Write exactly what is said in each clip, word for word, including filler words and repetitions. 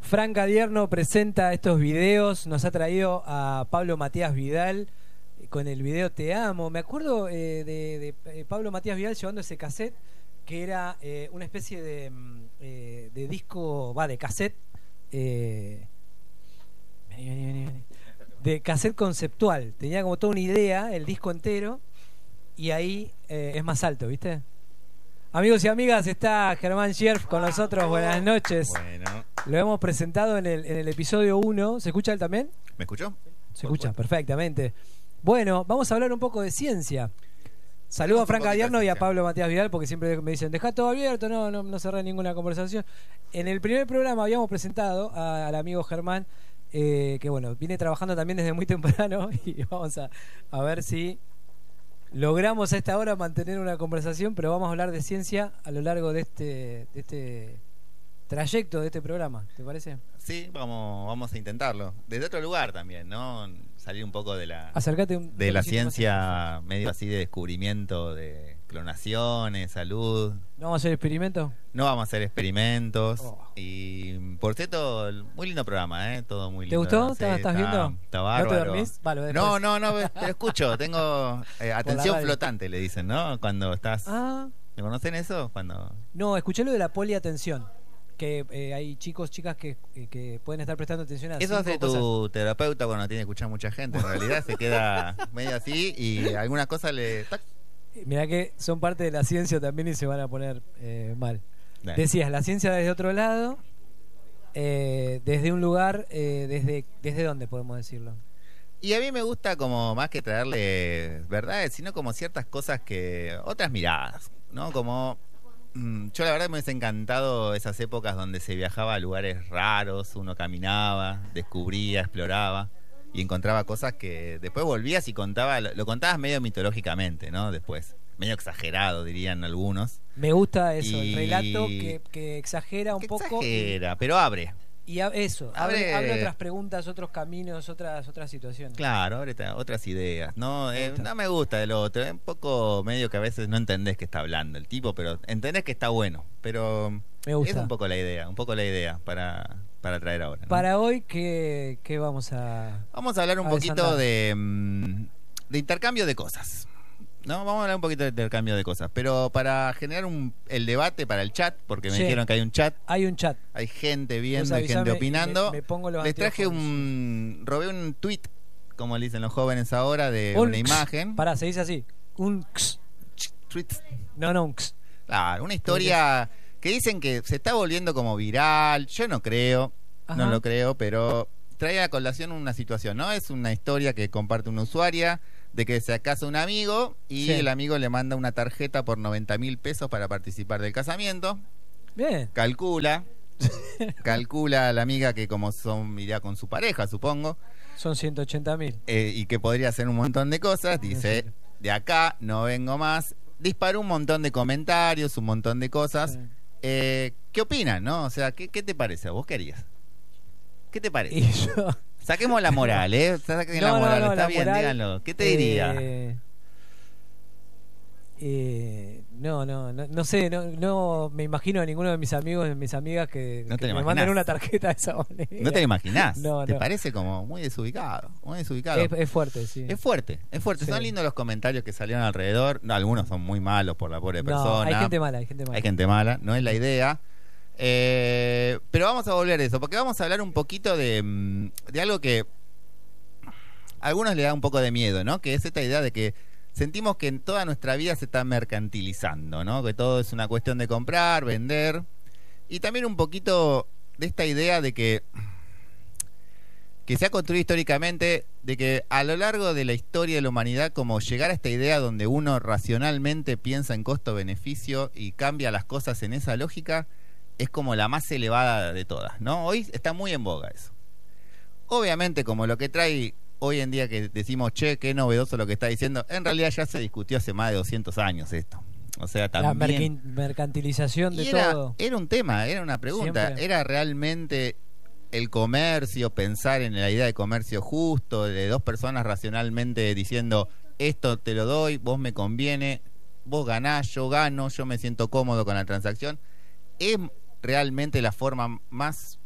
Fran Gadierno presenta estos videos, nos ha traído a Pablo Matías Vidal con el video Te Amo. Me acuerdo eh, de, de Pablo Matías Vidal llevando ese cassette que era eh, una especie de, eh, de disco, va, de cassette, eh, vení, vení, vení, vení, de cassette conceptual. Tenía como toda una idea, el disco entero, y ahí eh, es más alto, ¿viste? Amigos y amigas, está Germán Scherf con nosotros. Buenas noches. Bueno. Lo hemos presentado en el, en el episodio uno. ¿Se escucha él también? ¿Me escuchó? Se escucha perfectamente. Bueno, vamos a hablar un poco de ciencia. Saludo a Fran Gadierno y a Pablo Matías Vidal, porque siempre me dicen, deja todo abierto, no, no, no cerré ninguna conversación. En el primer programa habíamos presentado a, al amigo Germán, eh, que bueno, viene trabajando también desde muy temprano, y vamos a, a ver si logramos a esta hora mantener una conversación, pero vamos a hablar de ciencia a lo largo de este, de este trayecto de este programa, ¿te parece? Sí, vamos, vamos a intentarlo. Desde otro lugar también, ¿no? Salir un poco de la, Acércate un, de un la poquito ciencia más. medio así de descubrimiento de clonaciones, salud. ¿No vamos a hacer experimento? No vamos a hacer experimentos. Oh. Y por cierto, muy lindo programa, ¿eh? Todo muy lindo. ¿Te gustó? Sí, ¿Estás está, viendo? Está bárbaro. ¿No te dormís? Vale, después. No, no, no, te escucho. Tengo eh, atención radio. flotante, le dicen, ¿no? Cuando estás... Ah, ¿Me conocen eso? Cuando... no, escuché lo de la poliatención. Que eh, hay chicos, chicas que, eh, que pueden estar prestando atención a Eso cinco hace cosas. tu terapeuta cuando tiene que escuchar mucha gente. En realidad se queda medio así y algunas cosas le... ¡tac! Mirá que son parte de la ciencia también y se van a poner eh, mal. Dale. Decías, la ciencia desde otro lado, eh, desde un lugar, eh, desde, ¿desde dónde podemos decirlo? Y a mí me gusta como más que traerle verdades, sino como ciertas cosas que... otras miradas, ¿no? Como... mm, yo la verdad me hubiese encantado esas épocas donde se viajaba a lugares raros, uno caminaba, descubría, exploraba y encontraba cosas que después volvías y contaba, lo, lo contabas medio mitológicamente, ¿no? Después, medio exagerado dirían algunos. Me gusta eso, Y- el relato que, que exagera un Que poco. exagera, pero abre. Y, y a- eso, abre, Abre- abre otras preguntas, otros caminos, otras, otras situaciones. Claro, abre ta- otras ideas. No, Me eh, gusta. no me gusta el otro. Es un poco medio que a veces no entendés que está hablando el tipo, pero entendés que está bueno. Pero Me gusta. es un poco la idea, un poco la idea para, para traer ahora, ¿no? Para hoy, ¿qué, qué vamos a...? Vamos a hablar un a poquito desandar? de, mm, de intercambio de cosas. ¿No? Vamos a hablar un poquito de intercambio de cosas. Pero para generar un, el debate para el chat, porque me Sí. dijeron que hay un chat, Hay un chat. hay gente viendo, Vos hay gente avisame y opinando. me- me pongo los Les traje anteojos. un... robé un tweet, como le dicen los jóvenes ahora, de Un una x. imagen. Pará, se dice así. Un x. Tweet. No, no, un x. Claro, una historia que dicen que se está volviendo como viral. Yo no creo, Ajá. no lo creo, pero trae a colación una situación, ¿no? Es una historia que comparte una usuaria de que se casa un amigo y Sí. el amigo le manda una tarjeta por noventa mil pesos para participar del casamiento. Bien. Calcula, calcula a la amiga que como son, iría con su pareja, supongo, Son ciento ochenta mil. eh, y que podría hacer un montón de cosas. Dice, Sí. de acá no vengo más. Disparó un montón de comentarios, un montón de cosas. Sí. Eh, ¿Qué opinan, no? O sea, ¿qué, qué te parece? ¿Vos querías? ¿Qué te parece? Y yo... Saquemos la moral, ¿eh? Saquen No, la no, moral, no, está la bien, moral, díganlo. ¿Qué te diría? Eh, eh, no, no, no, no sé, no, no me imagino a ninguno de mis amigos, de mis amigas que, No te que lo me imaginás. manden una tarjeta de esa manera. ¿No te lo imaginás? No, ¿Te no. parece como muy desubicado? Muy desubicado. Es, es fuerte, sí. Es fuerte, es fuerte. Sí. Son lindos los comentarios que salieron alrededor. No, algunos son muy malos por la pobre No, persona. hay gente mala, hay gente mala. Hay gente mala, no es la idea. Eh, pero vamos a volver a eso, porque vamos a hablar un poquito de, mm, de algo que a algunos le da un poco de miedo, ¿no? Que es esta idea de que sentimos que en toda nuestra vida se está mercantilizando, ¿no? Que todo es una cuestión de comprar, vender. Y también un poquito de esta idea de que que se ha construido históricamente, de que a lo largo de la historia de la humanidad, como llegar a esta idea donde uno racionalmente piensa en costo-beneficio y cambia las cosas en esa lógica, es como la más elevada de todas, ¿no? Hoy está muy en boga eso. Obviamente, como lo que trae hoy en día que decimos, che, qué novedoso lo que está diciendo, en realidad ya se discutió hace más de doscientos años esto. O sea, La también... merquin- mercantilización de Y era, todo. era un tema, era una pregunta. Siempre. ¿Era realmente el comercio, pensar en la idea de comercio justo, de dos personas racionalmente diciendo, esto te lo doy, vos me conviene, vos ganás, yo gano, yo me siento cómodo con la transacción? ¿Es realmente la forma más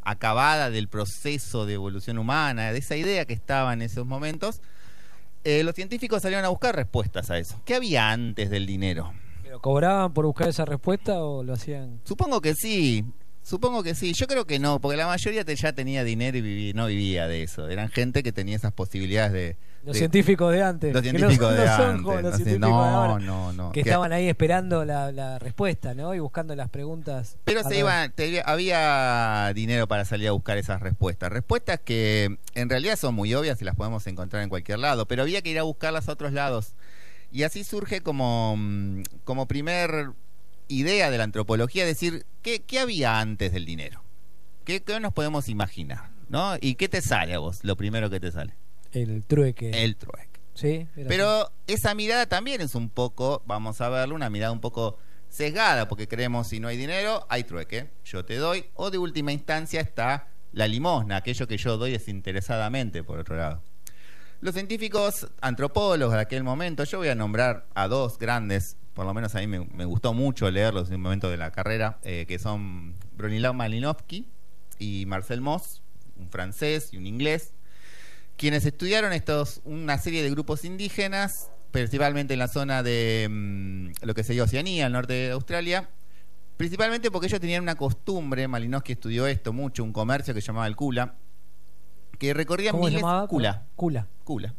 acabada del proceso de evolución humana, de esa idea que estaba en esos momentos, eh, los científicos salieron a buscar respuestas a eso. ¿Qué había antes del dinero? ¿Pero cobraban por buscar esa respuesta o lo hacían? Supongo que sí. Supongo que sí, yo creo que no, porque la mayoría te, ya tenía dinero y viví, no vivía de eso. Eran gente que tenía esas posibilidades de... Los de, científicos de antes. Los científicos no, de no antes. Son como los no, científicos no, de ahora, no, no. Que que, estaban ahí esperando la, la respuesta, ¿no? Y buscando las preguntas. Pero se iba, te, había dinero para salir a buscar esas respuestas. Respuestas que en realidad son muy obvias y las podemos encontrar en cualquier lado, pero había que ir a buscarlas a otros lados. Y así surge como, como primer idea de la antropología, decir, ¿qué, qué había antes del dinero? ¿Qué, ¿Qué nos podemos imaginar? ¿No? ¿Y qué te sale a vos? Lo primero que te sale. El trueque. El trueque. Sí, pero así. Esa mirada también es un poco, vamos a verlo, una mirada un poco sesgada, porque creemos si no hay dinero, hay trueque. Yo te doy, o de última instancia está la limosna, aquello que yo doy desinteresadamente, por otro lado. Los científicos antropólogos de aquel momento, yo voy a nombrar a dos grandes, por lo menos a mí me, me gustó mucho leerlos en un momento de la carrera, eh, que son Bronislaw Malinowski y Marcel Mauss, un francés y un inglés, quienes estudiaron estos, una serie de grupos indígenas, principalmente en la zona de mmm, lo que sería Oceanía, al norte de Australia, principalmente porque ellos tenían una costumbre, Malinowski estudió esto mucho, un comercio que se llamaba el Kula, que recorrían ¿Cómo miles... se llamaba? Kula. Kula. Kula.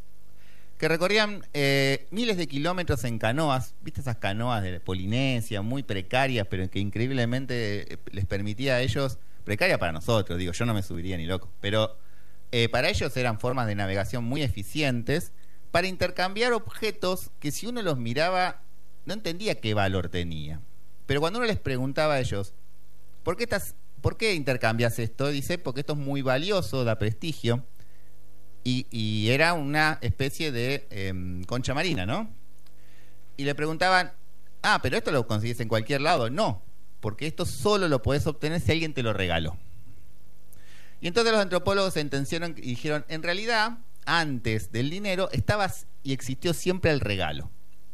Que recorrían eh, miles de kilómetros en canoas, ¿viste esas canoas de Polinesia, muy precarias, pero que increíblemente eh, les permitía a ellos, precaria para nosotros, digo, yo no me subiría ni loco, pero eh, para ellos eran formas de navegación muy eficientes para intercambiar objetos que si uno los miraba no entendía qué valor tenía. Pero cuando uno les preguntaba a ellos, ¿por qué, estás, ¿por qué intercambias esto? Dice, porque esto es muy valioso, da prestigio. Y, y era una especie de eh, concha marina, ¿no? Y le preguntaban, ah, pero esto lo consigues en cualquier lado. No, porque esto solo lo podés obtener si alguien te lo regaló. Y entonces los antropólogos se intencionaron y dijeron, en realidad, antes del dinero estaba y existió siempre el regalo.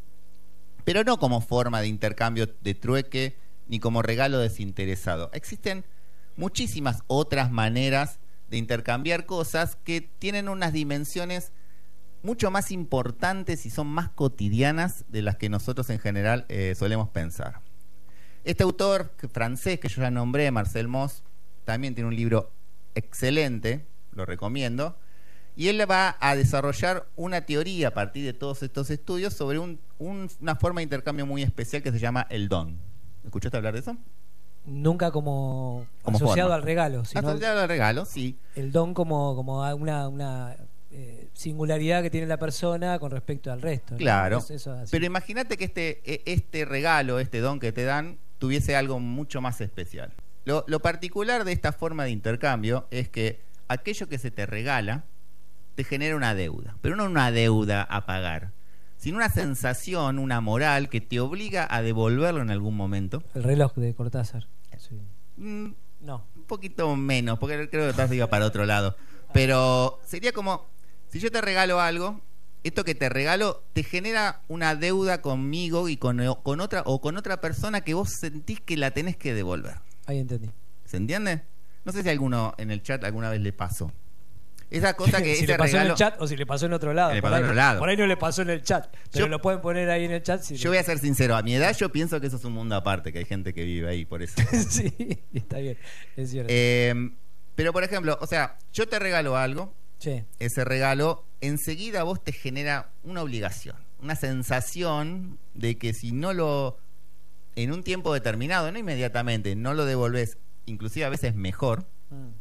Pero no como forma de intercambio de trueque, ni como regalo desinteresado. Existen muchísimas otras maneras de intercambiar cosas que tienen unas dimensiones mucho más importantes y son más cotidianas de las que nosotros en general eh, solemos pensar. Este autor francés que yo ya nombré, Marcel Mauss, también tiene un libro excelente, lo recomiendo, y él va a desarrollar una teoría a partir de todos estos estudios sobre un, un, una forma de intercambio muy especial que se llama el don. ¿Escuchaste hablar de eso? Nunca como, como asociado forma. al regalo, sino asociado al regalo, sí. El don como, como una, una eh, singularidad que tiene la persona con respecto al resto. Claro, ¿no? Eso es pero imagínate que este, este regalo, este don que te dan, tuviese algo mucho más especial. Lo, lo particular de esta forma de intercambio es que aquello que se te regala te genera una deuda, pero no una deuda a pagar, sino una sensación, una moral que te obliga a devolverlo en algún momento. El reloj de Cortázar. Sí. Mm, no. Un poquito menos, porque creo que Cortázar iba para otro lado. Pero sería como, si yo te regalo algo, esto que te regalo te genera una deuda conmigo y con, con otra o con otra persona que vos sentís que la tenés que devolver. Ahí entendí. ¿Se entiende? No sé si a alguno en el chat alguna vez le pasó. Esa cosa que si ese le pasó regalo, en el chat o si le pasó en otro lado. Le Por, pasó ahí, en otro lado. por ahí no le pasó en el chat, pero Yo- lo pueden poner ahí en el chat. Si yo voy a ser sincero, a mi edad yo pienso que eso es un mundo aparte, que hay gente que vive ahí, por eso. sí, está bien, es cierto. Eh, pero por ejemplo, o sea, yo te regalo algo, sí. ese regalo, enseguida a vos te genera una obligación, una sensación de que si no lo, en un tiempo determinado, no inmediatamente, no lo devolvés, inclusive a veces mejor, Mm.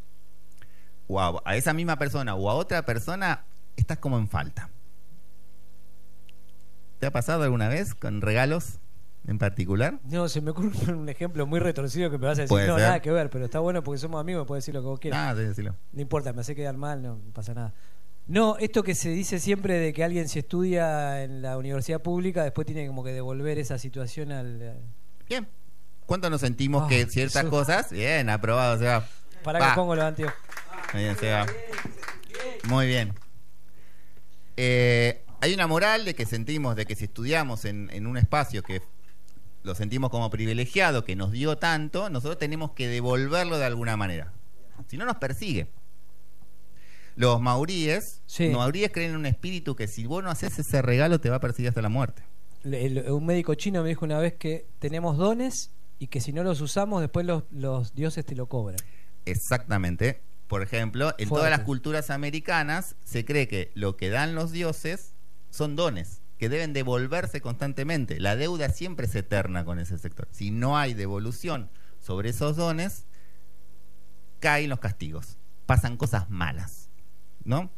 o a, a esa misma persona o a otra persona, estás como en falta. ¿Te ha pasado alguna vez con regalos en particular? No, se me ocurre un ejemplo muy retorcido que me vas a decir, Puede no, ser. nada que ver, pero está bueno porque somos amigos, me puedes decir lo que vos quieras. Ah, sí, decilo. No importa, me hace quedar mal, no pasa nada. No, esto que se dice siempre de que alguien si estudia en la universidad pública, después tiene como que devolver esa situación al... Bien. ¿Cuánto nos sentimos Ah, que ciertas Jesús. cosas? Bien, aprobado, Seba. Para Va. que pongo los anteojos. Muy bien, Seba. Muy bien. Eh, hay una moral de que sentimos de que si estudiamos en, en un espacio que lo sentimos como privilegiado, que nos dio tanto, nosotros tenemos que devolverlo de alguna manera. Si no, nos persigue. Los maoríes, Sí. los maoríes creen en un espíritu que si vos no haces ese regalo te va a perseguir hasta la muerte. El- el- un médico chino me dijo una vez que tenemos dones y que si no los usamos después los, los dioses te lo cobran. Exactamente. Por ejemplo, en Fuerte. todas las culturas americanas se cree que lo que dan los dioses son dones que deben devolverse constantemente. La deuda siempre es eterna con ese sector. Si no hay devolución sobre esos dones, caen los castigos, pasan cosas malas, ¿no?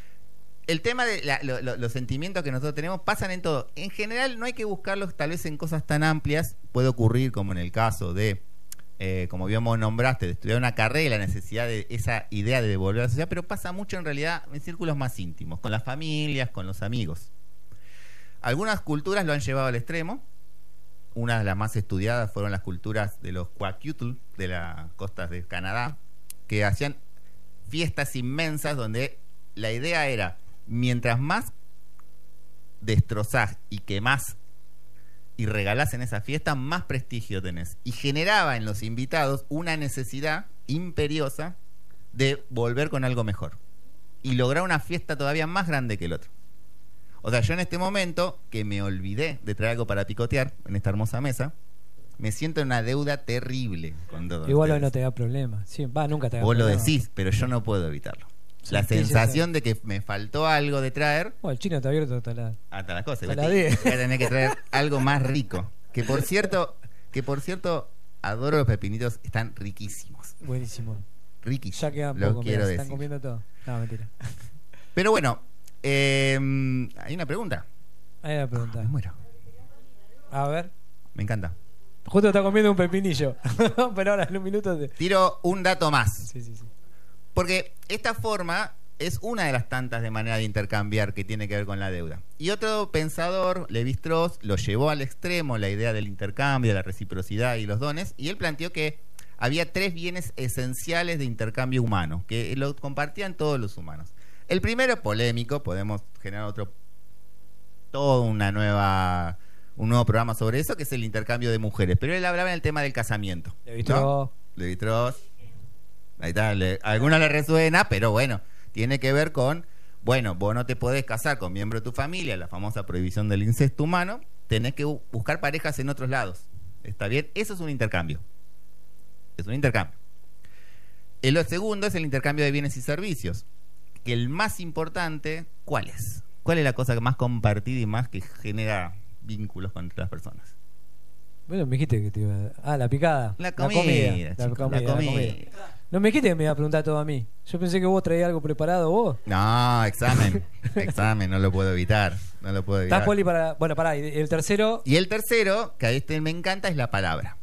El tema de la- lo- lo- los sentimientos que nosotros tenemos pasan en todo. En general no hay que buscarlos tal vez en cosas tan amplias. Puede ocurrir como en el caso de, eh, como bien vos nombraste, de estudiar una carrera y la necesidad de esa idea de devolver a la sociedad, pero pasa mucho en realidad en círculos más íntimos, con las familias, con los amigos. Algunas culturas lo han llevado al extremo. Una de las más estudiadas fueron las culturas de los Kwakiutl, de las costas de Canadá, que hacían fiestas inmensas donde la idea era, mientras más destrozás y quemás y regalás en esa fiesta, más prestigio tenés. Y generaba en los invitados una necesidad imperiosa de volver con algo mejor y lograr una fiesta todavía más grande que el otro. O sea, yo en este momento, que me olvidé de traer algo para picotear en esta hermosa mesa, me siento en una deuda terrible con todo. Igual hoy no te da problema. Sí, va, nunca te da Vos lo problema. decís, pero yo no puedo evitarlo. Sí, La sí, sensación de que me faltó algo de traer, Bueno, el chino está abierto hasta la... hasta las cosas. Hasta Voy la diez. a tener que traer algo más rico. Que por cierto, que por cierto, adoro los pepinitos, están riquísimos. Buenísimo. Riquísimos. Ya quedan Lo poco, quiero mirá, se decir. están comiendo todo. No, mentira. Pero bueno, eh, hay una pregunta. Ahí la pregunta. Me muero. A ver. Me encanta. Justo está comiendo un pepinillo. Pero ahora en un minuto te... Tiro un dato más. Sí, sí, sí. Porque esta forma es una de las tantas de manera de intercambiar que tiene que ver con la deuda. Y otro pensador, Lévi-Strauss, lo llevó al extremo, la idea del intercambio, la reciprocidad y los dones, y él planteó que había tres bienes esenciales de intercambio humano, que lo compartían todos los humanos. El primero, polémico, podemos generar otro, todo una nueva, un nuevo programa sobre eso, que es el intercambio de mujeres. Pero él hablaba en el tema del casamiento. Lévi-Strauss. ¿No? Lévi-Strauss. Ahí está, le, a algunos le resuena, pero bueno, tiene que ver con, bueno, vos no te podés casar con miembro de tu familia, la famosa prohibición del incesto humano, tenés que bu- buscar parejas en otros lados. ¿Está bien? Eso es un intercambio. Es un intercambio. El lo segundo es el intercambio de bienes y servicios. Que el más importante, ¿cuál es? ¿Cuál es la cosa más compartida y más que genera vínculos con las personas? Bueno, me dijiste que te iba a... Ah, la picada. La comida, La chicos, comida, la la comida. comida. No me dijiste que me iba a preguntar todo a mí. Yo pensé que vos traías algo preparado vos. No, examen. Examen, no lo puedo evitar. No lo puedo evitar. Estás poli para... Bueno, pará. Y el tercero... Y el tercero, que a este me encanta, es la palabra.